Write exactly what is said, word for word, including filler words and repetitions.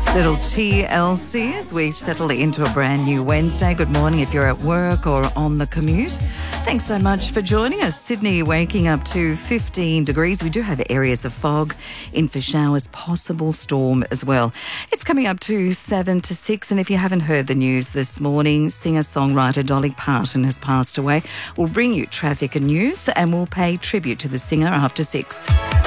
Little T L C as we settle into a brand new Wednesday. Good morning if you're at work or on the commute. Thanks so much for joining us. Sydney waking up to fifteen degrees. We do have areas of fog, in for showers, possible storm as well. It's coming up to seven to six, and if you haven't heard the news this morning, singer-songwriter Dolly Parton has passed away. We'll bring you traffic and news, and we'll pay tribute to the singer after six.